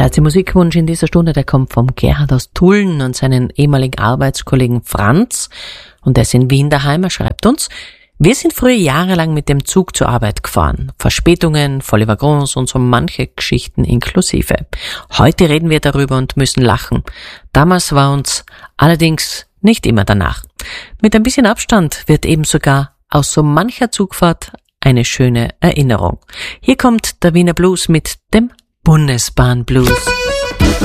erste Musikwunsch in dieser Stunde, der kommt vom Gerhard aus Tulln und seinen ehemaligen Arbeitskollegen Franz. Und er ist in Wien daheim, er schreibt uns: Wir sind früher jahrelang mit dem Zug zur Arbeit gefahren. Verspätungen, volle Waggons und so manche Geschichten inklusive. Heute reden wir darüber und müssen lachen. Damals war uns allerdings nicht immer danach. Mit ein bisschen Abstand wird eben sogar aus so mancher Zugfahrt eine schöne Erinnerung. Hier kommt der Wiener Blues mit dem Bundesbahn Blues.